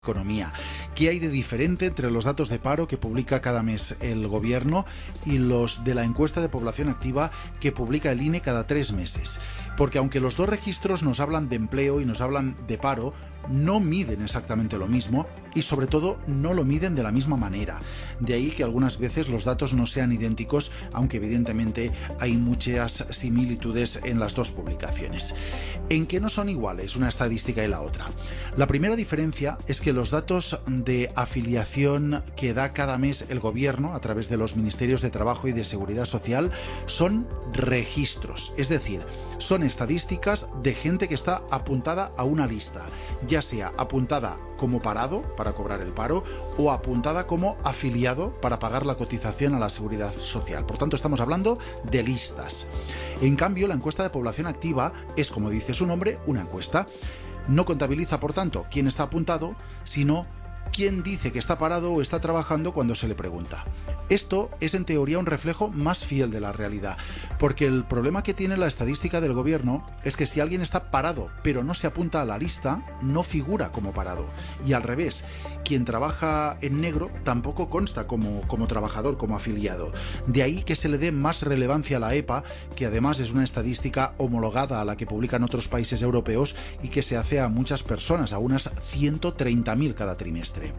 economía. ¿Qué hay de diferente entre los datos de paro que publica cada mes el gobierno y los de la encuesta de población activa que publica el INE cada 3 meses? Porque aunque los dos registros nos hablan de empleo y nos hablan de paro, no miden exactamente lo mismo y sobre todo no lo miden de la misma manera. De ahí que algunas veces los datos no sean idénticos, aunque evidentemente hay muchas similitudes en las dos publicaciones. ¿En qué no son iguales una estadística y la otra? La primera diferencia es que los datos de afiliación que da cada mes el gobierno a través de los Ministerios de Trabajo y de Seguridad Social son registros, es decir, son estadísticas de gente que está apuntada a una lista, ya sea apuntada como parado para cobrar el paro o apuntada como afiliado para pagar la cotización a la Seguridad Social. Por tanto, estamos hablando de listas. En cambio, la encuesta de población activa es, como dice su nombre, una encuesta. No contabiliza, por tanto, quién está apuntado, sino quién dice que está parado o está trabajando cuando se le pregunta. Esto es en teoría un reflejo más fiel de la realidad, porque el problema que tiene la estadística del gobierno es que si alguien está parado pero no se apunta a la lista, no figura como parado. Y al revés, quien trabaja en negro tampoco consta como trabajador, como afiliado. De ahí que se le dé más relevancia a la EPA, que además es una estadística homologada a la que publican otros países europeos y que se hace a muchas personas, a unas 130.000 cada trimestre.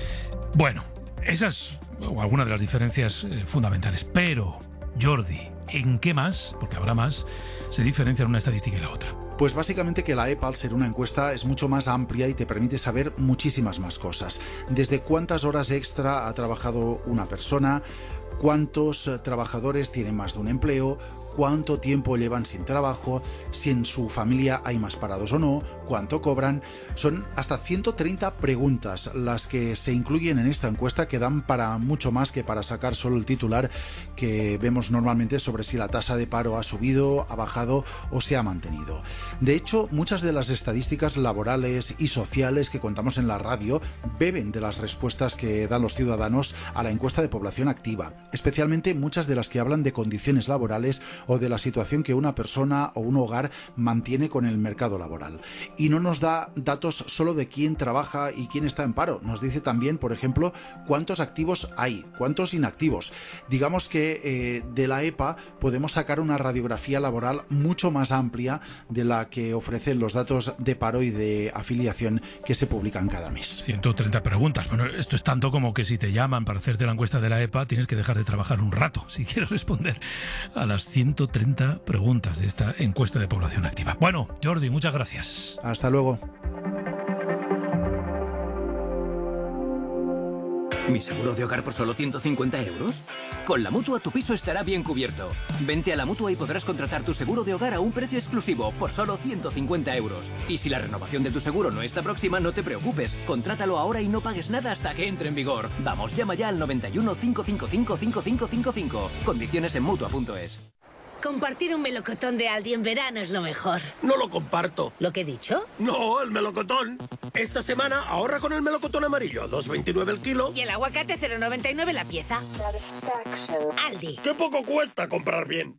Bueno, esas o algunas de las diferencias fundamentales. Pero, Jordi, ¿en qué más, porque habrá más, se diferencian una estadística y la otra? Pues básicamente que la EPA, al ser una encuesta, es mucho más amplia y te permite saber muchísimas más cosas. Desde cuántas horas extra ha trabajado una persona, cuántos trabajadores tienen más de un empleo, cuánto tiempo llevan sin trabajo, si en su familia hay más parados o no, cuánto cobran. Son hasta 130 preguntas las que se incluyen en esta encuesta, que dan para mucho más que para sacar solo el titular que vemos normalmente sobre si la tasa de paro ha subido, ha bajado o se ha mantenido. De hecho, muchas de las estadísticas laborales y sociales que contamos en la radio beben de las respuestas que dan los ciudadanos a la encuesta de población activa, especialmente muchas de las que hablan de condiciones laborales o de la situación que una persona o un hogar mantiene con el mercado laboral. Y no nos da datos solo de quién trabaja y quién está en paro, nos dice también, por ejemplo, cuántos activos hay, cuántos inactivos. Digamos que de la EPA podemos sacar una radiografía laboral mucho más amplia de la que ofrecen los datos de paro y de afiliación que se publican cada mes. 130 preguntas. Bueno, esto es tanto como que si te llaman para hacerte la encuesta de la EPA, tienes que dejar de trabajar un rato si quieres responder a las 130 preguntas de esta encuesta de población activa. Bueno, Jordi, muchas gracias. Hasta luego. ¿Mi seguro de hogar por solo 150 euros? Con la Mutua tu piso estará bien cubierto. Vente a la Mutua y podrás contratar tu seguro de hogar a un precio exclusivo por solo 150 euros. Y si la renovación de tu seguro no está próxima, no te preocupes. Contrátalo ahora y no pagues nada hasta que entre en vigor. Vamos, llama ya al 91 555 5555. Condiciones en Mutua.es. Compartir un melocotón de Aldi en verano es lo mejor. No lo comparto. ¿Lo que he dicho? No, el melocotón. Esta semana ahorra con el melocotón amarillo, 2,29 el kilo. Y el aguacate 0,99 la pieza. Aldi. ¡Qué poco cuesta comprar bien!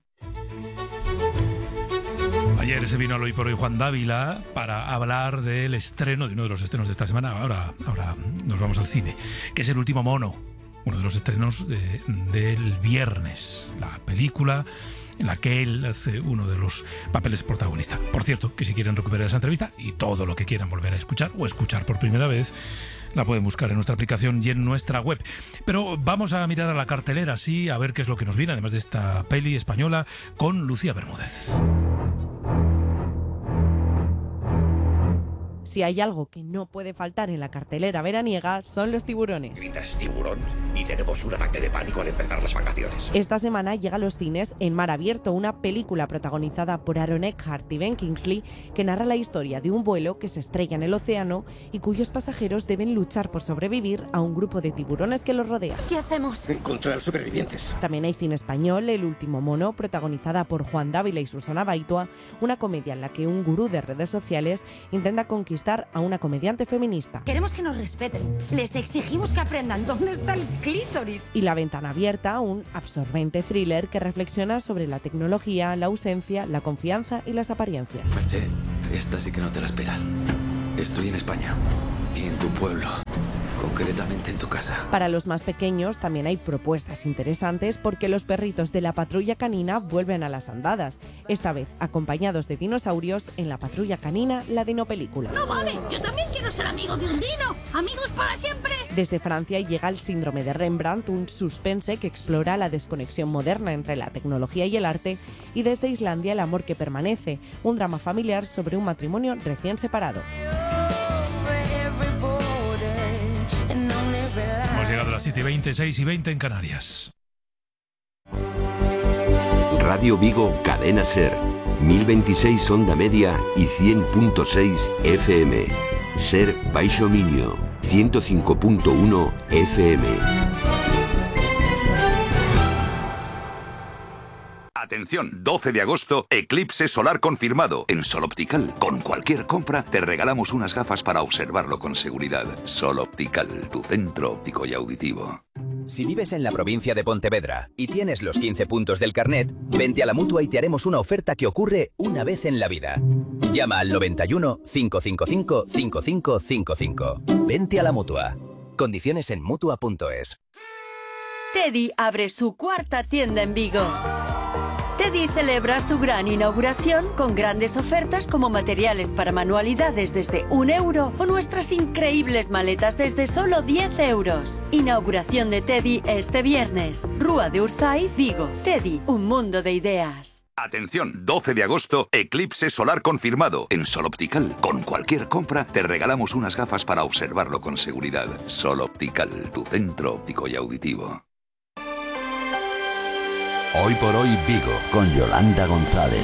Ayer se vino al Hoy por Hoy Juan Dávila para hablar del estreno, de uno de los estrenos de esta semana. Ahora nos vamos al cine, que es El último mono, uno de los estrenos del viernes. La película en la que él hace uno de los papeles protagonistas. Por cierto, que si quieren recuperar esa entrevista y todo lo que quieran volver a escuchar o escuchar por primera vez, la pueden buscar en nuestra aplicación y en nuestra web. Pero vamos a mirar a la cartelera, sí, a ver qué es lo que nos viene, además de esta peli española, con Lucía Bermúdez. Si hay algo que no puede faltar en la cartelera veraniega, son los tiburones. Gritas tiburón y tenemos un ataque de pánico al empezar las vacaciones. Esta semana llega a los cines En mar abierto, una película protagonizada por Aaron Eckhart y Ben Kingsley, que narra la historia de un vuelo que se estrella en el océano y cuyos pasajeros deben luchar por sobrevivir a un grupo de tiburones que los rodea. ¿Qué hacemos? Encontrar supervivientes. También hay cine español, El último mono, protagonizada por Juan Dávila y Susana Baitua, una comedia en la que un gurú de redes sociales intenta conquistar a una comediante feminista. Queremos que nos respeten. Les exigimos que aprendan dónde está el clítoris. Y La ventana abierta, un absorbente thriller que reflexiona sobre la tecnología, la ausencia, la confianza y las apariencias. Merche, esta sí que no te la esperas. Estoy en España. Y en tu pueblo, concretamente en tu casa. Para los más pequeños también hay propuestas interesantes porque los perritos de la patrulla canina vuelven a las andadas, esta vez acompañados de dinosaurios en la patrulla canina, la dinopelícula. No vale, yo también quiero ser amigo de un dino. Amigos para siempre. Desde Francia llega El síndrome de Rembrandt, un suspense que explora la desconexión moderna entre la tecnología y el arte, y desde Islandia El amor que permanece, un drama familiar sobre un matrimonio recién separado. Hemos llegado a las 7:20, 6:20 en Canarias. Radio Vigo, Cadena Ser, 1026 onda media y 100.6 FM. Ser Baixo Miño, 105.1 FM. Atención, 12 de agosto, eclipse solar confirmado en Sol Optical. Con cualquier compra te regalamos unas gafas para observarlo con seguridad. Sol Optical, tu centro óptico y auditivo. Si vives en la provincia de Pontevedra y tienes los 15 puntos del carnet, vente a la Mutua y te haremos una oferta que ocurre una vez en la vida. Llama al 91 555 5555. Vente a la Mutua. Condiciones en Mutua.es. Teddy abre su cuarta tienda en Vigo. Teddy celebra su gran inauguración con grandes ofertas como materiales para manualidades desde €1 o nuestras increíbles maletas desde solo €10. Inauguración de Teddy este viernes. Rúa de Urzay, Vigo. Teddy, un mundo de ideas. Atención, 12 de agosto, eclipse solar confirmado en Sol Optical. Con cualquier compra te regalamos unas gafas para observarlo con seguridad. Sol Optical, tu centro óptico y auditivo. Hoy por hoy Vigo, con Yolanda González.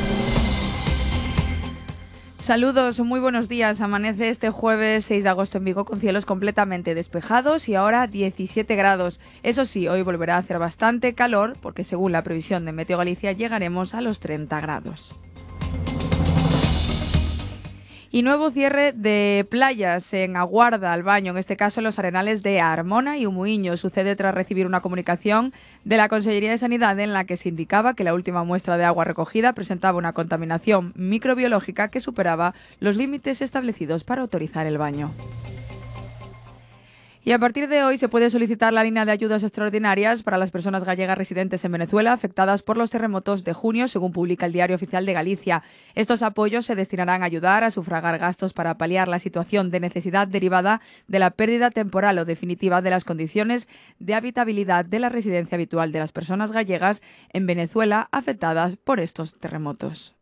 Saludos, muy buenos días. Amanece este jueves 6 de agosto en Vigo con cielos completamente despejados y ahora 17 grados. Eso sí, hoy volverá a hacer bastante calor porque según la previsión de Meteo Galicia llegaremos a los 30 grados. Y nuevo cierre de playas en Aguarda, al Baño, en este caso en los arenales de Armona y Umuiño. Sucede tras recibir una comunicación de la Consellería de Sanidad en la que se indicaba que la última muestra de agua recogida presentaba una contaminación microbiológica que superaba los límites establecidos para autorizar el baño. Y a partir de hoy se puede solicitar la línea de ayudas extraordinarias para las personas gallegas residentes en Venezuela afectadas por los terremotos de junio, según publica el Diario Oficial de Galicia. Estos apoyos se destinarán a ayudar a sufragar gastos para paliar la situación de necesidad derivada de la pérdida temporal o definitiva de las condiciones de habitabilidad de la residencia habitual de las personas gallegas en Venezuela afectadas por estos terremotos.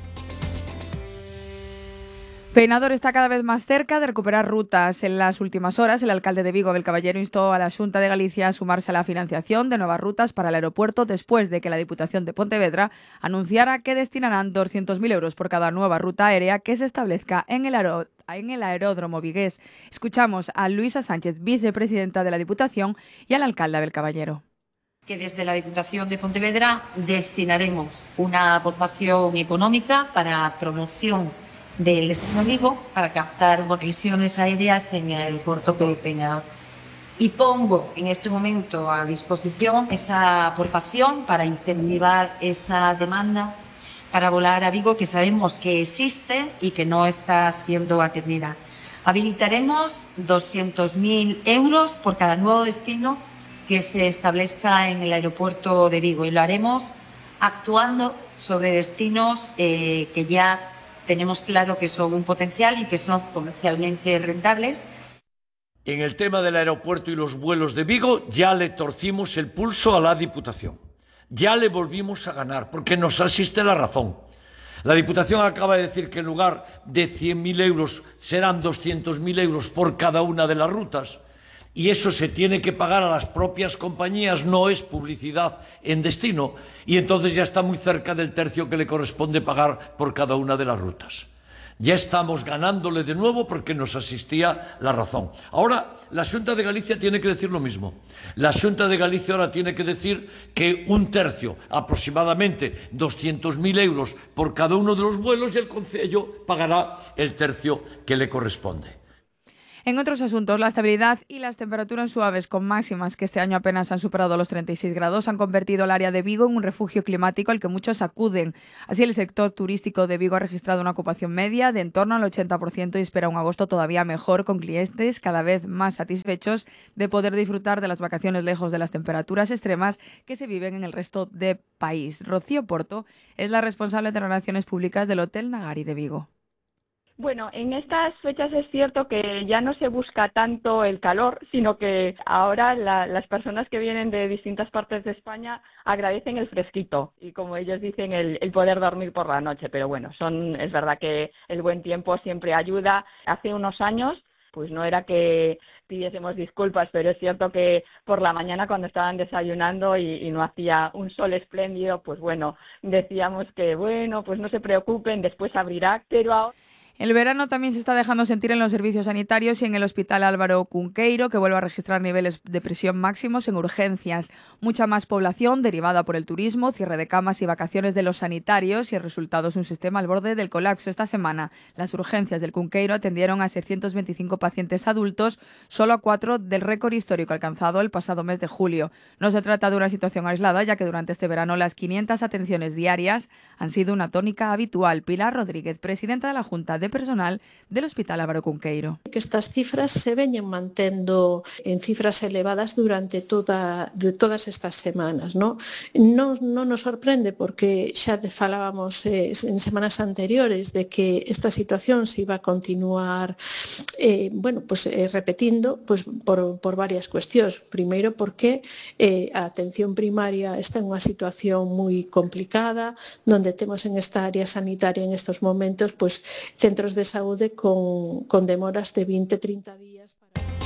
Peinador está cada vez más cerca de recuperar rutas. En las últimas horas, el alcalde de Vigo, Abel Caballero, instó a la Xunta de Galicia a sumarse a la financiación de nuevas rutas para el aeropuerto después de que la Diputación de Pontevedra anunciara que destinarán 200.000 euros por cada nueva ruta aérea que se establezca en el aeródromo vigués. Escuchamos a Luisa Sánchez, vicepresidenta de la Diputación, y al alcalde Abel Caballero. Que desde la Diputación de Pontevedra destinaremos una aportación económica para promoción del destino Vigo para captar conexiones aéreas en el aeropuerto de Peinador. Y pongo en este momento a disposición esa aportación para incentivar esa demanda para volar a Vigo, que sabemos que existe y que no está siendo atendida. Habilitaremos 200.000 euros por cada nuevo destino que se establezca en el aeropuerto de Vigo, y lo haremos actuando sobre destinos que ya tenemos claro que son un potencial y que son comercialmente rentables. En el tema del aeropuerto y los vuelos de Vigo ya le torcimos el pulso a la Diputación. Ya le volvimos a ganar porque nos asiste la razón. La Diputación acaba de decir que en lugar de 100.000 euros serán 200.000 euros por cada una de las rutas. Y eso se tiene que pagar a las propias compañías, no es publicidad en destino, y entonces ya está muy cerca del tercio que le corresponde pagar por cada una de las rutas. Ya estamos ganándole de nuevo porque nos asistía la razón. Ahora, la Xunta de Galicia tiene que decir lo mismo. La Xunta de Galicia ahora tiene que decir que un tercio, aproximadamente 200.000 euros por cada uno de los vuelos, y el Concello pagará el tercio que le corresponde. En otros asuntos, la estabilidad y las temperaturas suaves con máximas que este año apenas han superado los 36 grados han convertido el área de Vigo en un refugio climático al que muchos acuden. Así, el sector turístico de Vigo ha registrado una ocupación media de en torno al 80% y espera un agosto todavía mejor, con clientes cada vez más satisfechos de poder disfrutar de las vacaciones lejos de las temperaturas extremas que se viven en el resto del país. Rocío Porto es la responsable de relaciones públicas del Hotel Nagari de Vigo. Bueno, en estas fechas es cierto que ya no se busca tanto el calor, sino que ahora las personas que vienen de distintas partes de España agradecen el fresquito y, como ellos dicen, el poder dormir por la noche. Pero bueno, es verdad que el buen tiempo siempre ayuda. Hace unos años pues no era que pidiésemos disculpas, pero es cierto que por la mañana cuando estaban desayunando y no hacía un sol espléndido, pues bueno, decíamos que bueno, pues no se preocupen, después abrirá, pero ahora... El verano también se está dejando sentir en los servicios sanitarios y en el Hospital Álvaro Cunqueiro, que vuelve a registrar niveles de presión máximos en urgencias. Mucha más población derivada por el turismo, cierre de camas y vacaciones de los sanitarios, y el resultado es un sistema al borde del colapso. Esta semana, las urgencias del Cunqueiro atendieron a 625 pacientes adultos, solo a 4 del récord histórico alcanzado el pasado mes de julio. No se trata de una situación aislada, ya que durante este verano las 500 atenciones diarias han sido una tónica habitual. Pilar Rodríguez, presidenta de la Junta de Personal del Hospital Álvaro Cunqueiro. Que estas cifras se veñen mantendo en cifras elevadas durante todas estas semanas, ¿no? Non nos sorprende porque xa falábamos en semanas anteriores de que esta situación se iba a continuar repetindo por varias cuestións. Primeiro porque a atención primaria está en unha situación moi complicada, donde temos en esta área sanitaria en estos momentos centros de saúde con demoras de 20-30 días.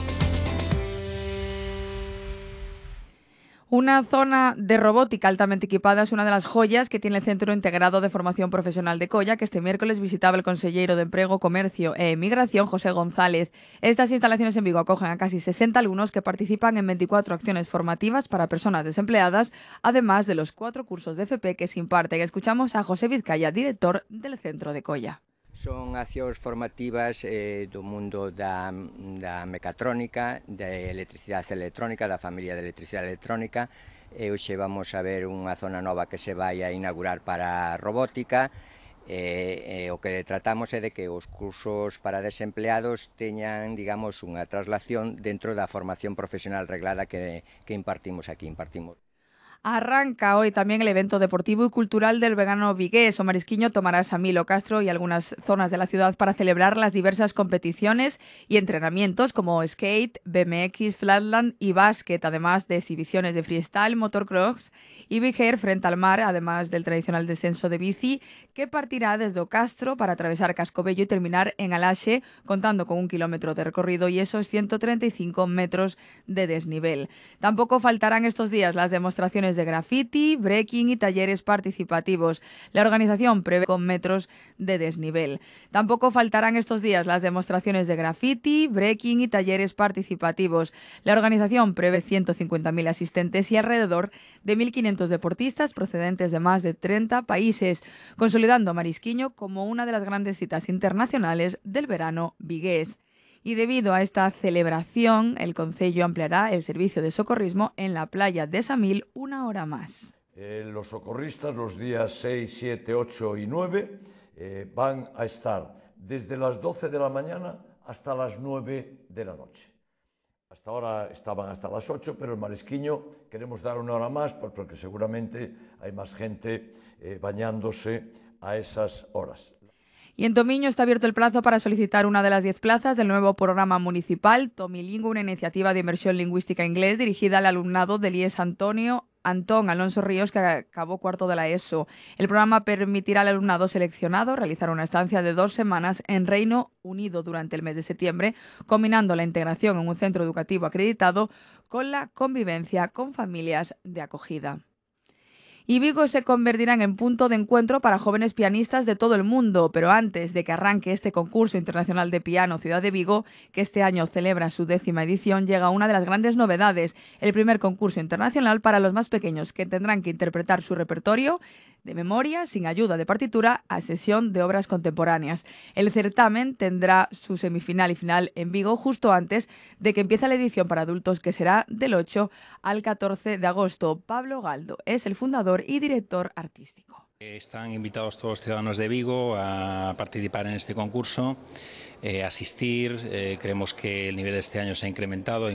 Una zona de robótica altamente equipada es una de las joyas que tiene el Centro Integrado de Formación Profesional de Colla, que este miércoles visitaba el conselleiro de Emprego, Comercio e Emigración, José González. Estas instalaciones en Vigo acogen a casi 60 alumnos que participan en 24 acciones formativas para personas desempleadas, además de los 4 cursos de FP que se imparten. Escuchamos a José Vizcaya, director del Centro de Colla. Son accións formativas do mundo da mecatrónica, da electricidade electrónica, da familia de electricidade electrónica. Hoxe vamos a ver unha zona nova que se vai a inaugurar para a robótica. O que tratamos é de que os cursos para desempleados teñan, digamos, unha traslación dentro da formación profesional reglada que impartimos aquí. Arranca hoy también el evento deportivo y cultural del verano vigués. O Marisquiño tomará Samil o Castro y algunas zonas de la ciudad para celebrar las diversas competiciones y entrenamientos como skate, BMX, flatland y básquet, además de exhibiciones de freestyle, motocross y big air frente al mar, además del tradicional descenso de bici que partirá desde o Castro para atravesar Cascobello y terminar en Alaxe, contando con 1 kilómetro de recorrido y esos 135 metros de desnivel. Tampoco faltarán estos días las demostraciones de graffiti, breaking y talleres participativos. La organización prevé con metros de desnivel. Tampoco faltarán estos días las demostraciones de graffiti, breaking y talleres participativos. La organización prevé 150.000 asistentes y alrededor de 1.500 deportistas procedentes de más de 30 países, consolidando a Marisquiño como una de las grandes citas internacionales del verano vigués. Y debido a esta celebración, el concello ampliará el servicio de socorrismo en la playa de Samil 1 hora más. Los socorristas los días 6, 7, 8 y 9 van a estar desde las 12 de la mañana hasta las 9 de la noche. Hasta ahora estaban hasta las 8, pero el Marisquiño queremos dar 1 hora más porque seguramente hay más gente bañándose a esas horas. Y en Tomiño está abierto el plazo para solicitar una de las 10 plazas del nuevo programa municipal Tomilingüe, una iniciativa de inmersión lingüística inglés dirigida al alumnado del IES Antón Alonso Ríos, que acabó 4º de la ESO. El programa permitirá al alumnado seleccionado realizar una estancia de 2 semanas en Reino Unido durante el mes de septiembre, combinando la integración en un centro educativo acreditado con la convivencia con familias de acogida. Y Vigo se convertirá en punto de encuentro para jóvenes pianistas de todo el mundo. Pero antes de que arranque este concurso internacional de piano Ciudad de Vigo, que este año celebra su 10ª edición, llega una de las grandes novedades: el primer concurso internacional para los más pequeños, que tendrán que interpretar su repertorio de memoria, sin ayuda de partitura, a excepción de obras contemporáneas. El certamen tendrá su semifinal y final en Vigo justo antes de que empiece la edición para adultos, que será del 8 al 14 de agosto. Pablo Galdo es el fundador y director artístico. Están invitados todos los ciudadanos de Vigo a participar en este concurso, asistir. Creemos que el nivel de este año se ha incrementado.